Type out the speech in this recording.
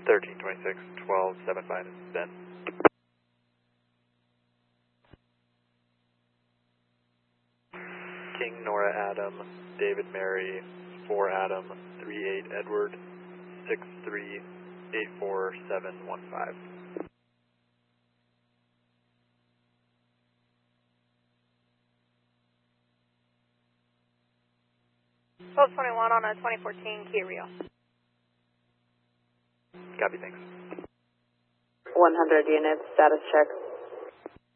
1326, 1275, this is Ben. King, Nora, Adam, David, Mary, 4 Adam, 38 Edward, 6384715. Post 21 on a 2014 Kia Rio. Copy, thanks. 100 units, status check.